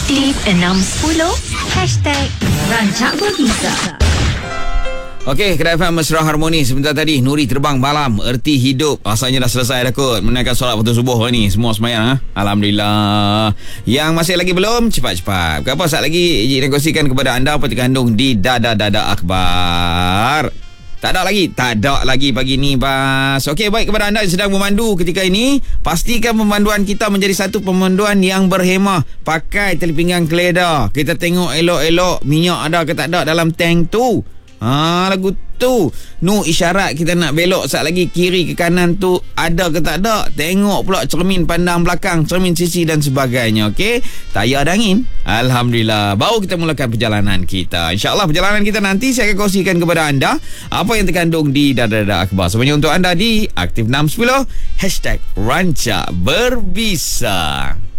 Aktif 610 #Rancak Berbisa. Okey, Kedai FM Mesra Harmoni. Sebentar tadi Nuri terbang malam, erti hidup. Rasanya dah selesai dah kot. Menunaikan solat waktu subuh ni. Semua semayang. Alhamdulillah. Yang masih lagi belum, cepat-cepat. Berapa saat lagi Eji nak kongsikan kepada anda apa terkandung di Dada Akhbar. Tak ada lagi pagi ni, bas. Okey, baik kepada anda yang sedang memandu ketika ini, pastikan pemanduan kita menjadi satu pemanduan yang berhemah. Pakai tali pinggang keleda. Kita tengok elok-elok minyak ada ke tak ada dalam tank tu. Lagu tu isyarat kita nak belok saat lagi kiri ke kanan tu ada ke tak ada. Tengok pula cermin pandang belakang, cermin sisi dan sebagainya. Okey, tayar ada angin, alhamdulillah. Baru kita mulakan perjalanan kita. InsyaAllah perjalanan kita nanti saya akan kongsikan kepada anda apa yang terkandung di Dada Akhbar. Sebenarnya untuk anda di Aktif 610 #Rancak Berbisa.